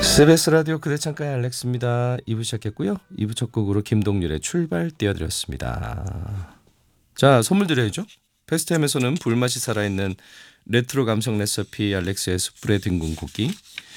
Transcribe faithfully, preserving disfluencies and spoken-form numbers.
씨비에스 라디오 그대 창가의 알렉스입니다. 이 부 시작했고요. 이 부 첫 곡으로 김동률의 출발 띄워드렸습니다. 자, 선물 드려야죠. 페스티엠에서는 불맛이 살아있는 레트로 감성 레시피 알렉스의 숯불에 뒹군 고기,